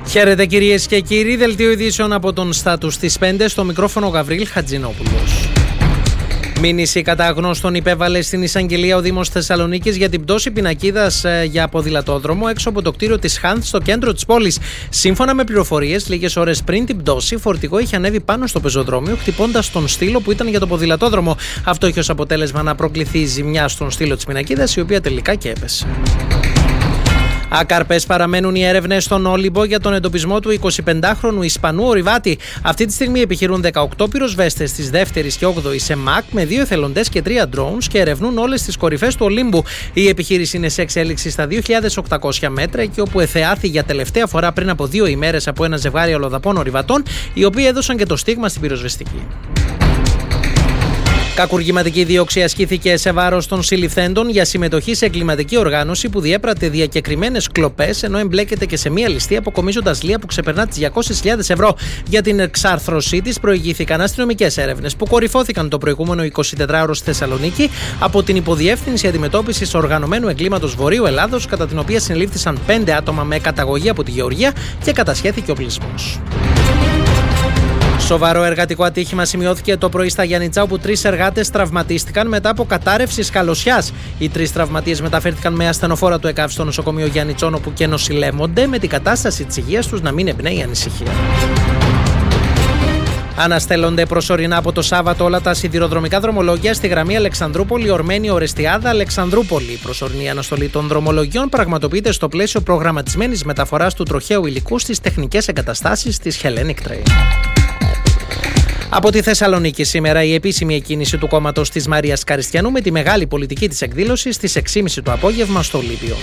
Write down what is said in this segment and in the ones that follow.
Χαίρετε κυρίες και κύριοι, δελτίο ειδήσεων από τον Στάτους της 5, στο μικρόφωνο Γαβρίλ Χατζηνόπουλος. Μήνυση κατά γνώστων υπέβαλε στην εισαγγελία ο Δήμος Θεσσαλονίκης για την πτώση πινακίδας για ποδηλατόδρομο έξω από το κτίριο της Χάνθ στο κέντρο της πόλης. Σύμφωνα με πληροφορίες, λίγες ώρες πριν την πτώση, φορτηγό είχε ανέβει πάνω στο πεζοδρόμιο, χτυπώντας τον στήλο που ήταν για το ποδηλατόδρομο. Αυτό είχε ως αποτέλεσμα να προκληθεί ζημιά στον στήλο της πινακίδας, η οποία τελικά και έπεσε. Άκαρπες παραμένουν οι έρευνες στον Όλυμπο για τον εντοπισμό του 25χρονου Ισπανού ορειβάτη. Αυτή τη στιγμή επιχειρούν 18 πυροσβέστες της 2ης και 8ης ΕΜΑΚ με 2 εθελοντές και 3 drones και ερευνούν όλες τις κορυφές του Ολύμπου. Η επιχείρηση είναι σε εξέλιξη στα 2.800 μέτρα, εκεί όπου εθεάθη για τελευταία φορά πριν από 2 ημέρες από ένα ζευγάρι αλλοδαπών ορειβατών, οι οποίοι έδωσαν και το στίγμα στην πυροσβεστική. Κακουργηματική δίωξη ασκήθηκε σε βάρος των συλληφθέντων για συμμετοχή σε εγκληματική οργάνωση που διέπρατε διακεκριμένες κλοπές, ενώ εμπλέκεται και σε μία ληστεία αποκομίζοντας λία που ξεπερνά τις 200.000 ευρώ. Για την εξάρθρωσή της προηγήθηκαν αστυνομικές έρευνες που κορυφώθηκαν το προηγούμενο 24ωρο στη Θεσσαλονίκη από την Υποδιεύθυνση Αντιμετώπισης Οργανωμένου Εγκλήματος Βορείου Ελλάδος, κατά την οποία συνελήφθησαν 5 άτομα με καταγωγή από τη Γεωργία και κατασχέθηκε οπλισμός. Σοβαρό εργατικό ατύχημα σημειώθηκε το πρωί στα Γιαννιτσά, όπου 3 εργάτες τραυματίστηκαν μετά από κατάρρευση σκαλωσιάς. Οι 3 τραυματίες μεταφέρθηκαν με ασθενοφόρα του ΕΚΑΒ στο νοσοκομείο Γιαννιτσών, όπου και νοσηλεύονται, με την κατάσταση της υγείας τους να μην εμπνέει ανησυχία. Αναστέλλονται προσωρινά από το Σάββατο όλα τα σιδηροδρομικά δρομολόγια στη γραμμή Αλεξανδρούπολη-Ορμένη-Ορεστιάδα-Αλεξανδρούπολη. Η προσωρινή αναστολή των δρομολογιών πραγματοποιείται στο πλαίσιο προγραμματισμένης μεταφοράς του τροχαίου υλικού στις τεχνικές εγκαταστάσεις της Hellenic Train. Από τη Θεσσαλονίκη σήμερα η επίσημη εκκίνηση του κόμματος της Μαρίας Καριστιανού με τη μεγάλη πολιτική της εκδήλωση στις 6.30 το απόγευμα στο Ολύμπιο.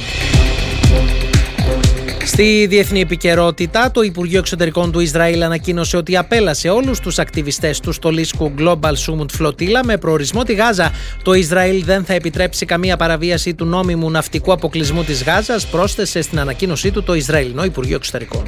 Στη διεθνή επικαιρότητα, το Υπουργείο Εξωτερικών του Ισραήλ ανακοίνωσε ότι απέλασε όλους τους ακτιβιστές του στολίσκου Global Summit Φλωτίλα με προορισμό τη Γάζα. Το Ισραήλ δεν θα επιτρέψει καμία παραβίαση του νόμιμου ναυτικού αποκλεισμού της Γάζας, πρόσθεσε στην ανακοίνωσή του το Ισραηλινό Υπουργείο Εξωτερικών.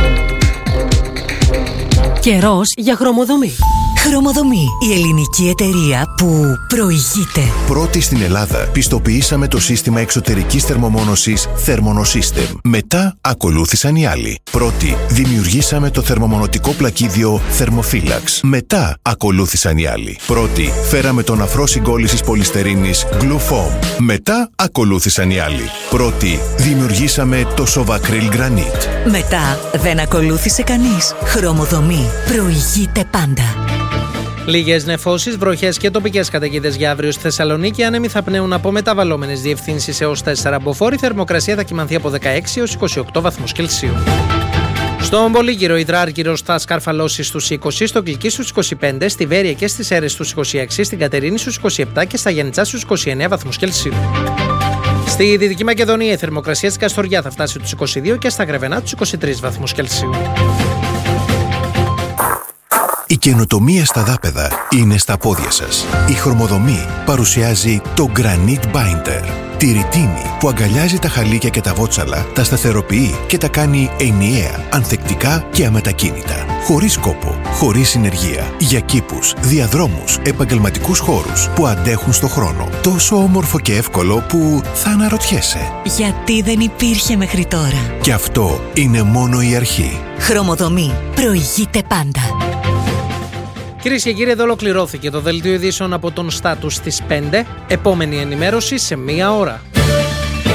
Καιρός για χρωμοδομή. Χρωμοδομή, η ελληνική εταιρεία που προηγείται. Πρώτη στην Ελλάδα πιστοποιήσαμε το σύστημα εξωτερικής θερμομόνωσης Thermonosystem. Μετά ακολούθησαν οι άλλοι. Πρώτη δημιουργήσαμε το θερμομονωτικό πλακίδιο Thermophilax. Μετά ακολούθησαν οι άλλοι. Πρώτη φέραμε τον αφρό συγκόλλησης πολυστερίνης Glufoam. Μετά ακολούθησαν οι άλλοι. Πρώτη δημιουργήσαμε το Sovacryl Granite. Μετά δεν ακολούθησε κανείς. Χρωμοδομή προηγείται πάντα. Λίγες νεφώσεις, βροχές και τοπικές καταιγίδες για αύριο στη Θεσσαλονίκη. Άνεμοι θα πνέουν από μεταβαλλόμενες διευθύνσεις έως 4 μποφόρ. Η θερμοκρασία θα κυμανθεί από 16 έως 28 βαθμούς Κελσίου. Στον Πολύγυρο Ιδράργυρος θα σκαρφαλώσει στους 20, στο Κλική στους 25, στη Βέρεια και στις Έρες στους 26, στην Κατερίνη στους 27 και στα Γιαννιτσά στους 29 βαθμούς Κελσίου. Στη Δυτική Μακεδονία η θερμοκρασία στην Καστοριά θα φτάσει τους 22 και στα Γρεβενά τους 23 βαθμούς Κελσίου. Η καινοτομία στα δάπεδα είναι στα πόδια σας. Η Χρωμοδομή παρουσιάζει το Granite Binder. Τη ρητίνη που αγκαλιάζει τα χαλίκια και τα βότσαλα, τα σταθεροποιεί και τα κάνει ενιαία, ανθεκτικά και αμετακίνητα. Χωρίς κόπο, χωρίς συνεργεία. Για κήπους, διαδρόμους, επαγγελματικούς χώρους που αντέχουν στο χρόνο. Τόσο όμορφο και εύκολο που θα αναρωτιέσαι. Γιατί δεν υπήρχε μέχρι τώρα. Και αυτό είναι μόνο η αρχή. Χρωμοδομή προηγείται πάντα. Κυρίες και κύριοι, εδώ ολοκληρώθηκε το δελτίο ειδήσεων από τον Στάτους της 5. Επόμενη ενημέρωση σε 1 ώρα.